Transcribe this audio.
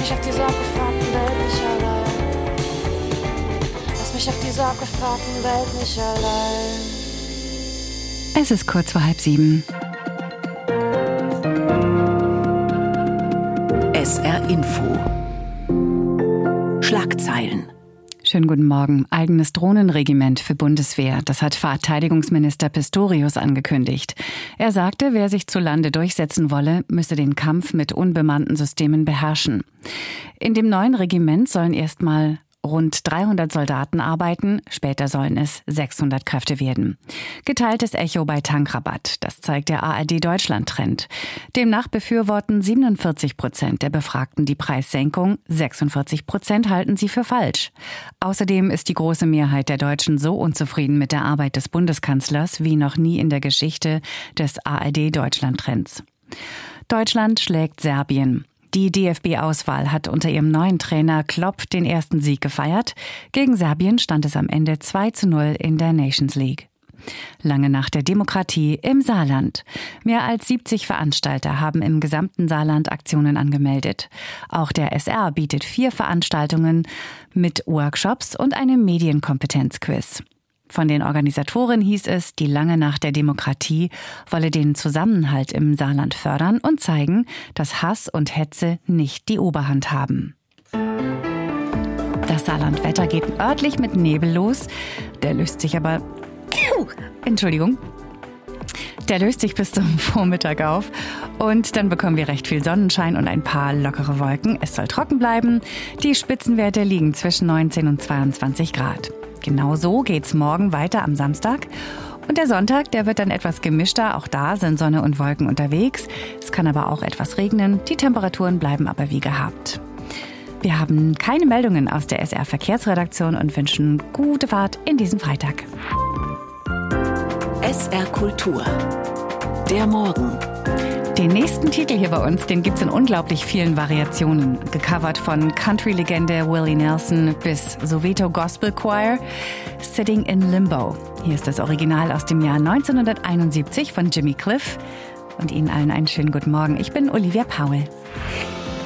mich auf dieser abgefahrenen Welt nicht allein. Lass mich auf dieser abgefahrenen Welt nicht allein. Es ist kurz vor 6:30. SR Info. Schlagzeilen. Schönen guten Morgen. Eigenes Drohnenregiment für Bundeswehr. Das hat Verteidigungsminister Pistorius angekündigt. Er sagte, wer sich zu Lande durchsetzen wolle, müsse den Kampf mit unbemannten Systemen beherrschen. In dem neuen Regiment sollen erstmal rund 300 Soldaten arbeiten, später sollen es 600 Kräfte werden. Geteiltes Echo bei Tankrabatt, das zeigt der ARD-Deutschland-Trend. Demnach befürworten 47% der Befragten die Preissenkung, 46% halten sie für falsch. Außerdem ist die große Mehrheit der Deutschen so unzufrieden mit der Arbeit des Bundeskanzlers wie noch nie in der Geschichte des ARD-Deutschland-Trends. Deutschland schlägt Serbien. Die DFB-Auswahl hat unter ihrem neuen Trainer Klopp den ersten Sieg gefeiert. Gegen Serbien stand es am Ende 2:0 in der Nations League. Lange Nacht der Demokratie im Saarland. Mehr als 70 Veranstalter haben im gesamten Saarland Aktionen angemeldet. Auch der SR bietet 4 Veranstaltungen mit Workshops und einem Medienkompetenzquiz. Von den Organisatoren hieß es, die Lange Nacht der Demokratie wolle den Zusammenhalt im Saarland fördern und zeigen, dass Hass und Hetze nicht die Oberhand haben. Das Saarlandwetter geht örtlich mit Nebel los. Der löst sich aber... Der löst sich bis zum Vormittag auf und dann bekommen wir recht viel Sonnenschein und ein paar lockere Wolken. Es soll trocken bleiben. Die Spitzenwerte liegen zwischen 19 und 22 Grad. Genau so geht's morgen weiter am Samstag. Und der Sonntag, der wird dann etwas gemischter. Auch da sind Sonne und Wolken unterwegs. Es kann aber auch etwas regnen. Die Temperaturen bleiben aber wie gehabt. Wir haben keine Meldungen aus der SR-Verkehrsredaktion und wünschen gute Fahrt in diesen Freitag. SR Kultur. Der Morgen. Den nächsten Titel hier bei uns, den gibt's in unglaublich vielen Variationen. Gecovert von Country-Legende Willie Nelson bis Soweto Gospel Choir, Sitting in Limbo. Hier ist das Original aus dem Jahr 1971 von Jimmy Cliff. Und Ihnen allen einen schönen guten Morgen. Ich bin Olivia Powell.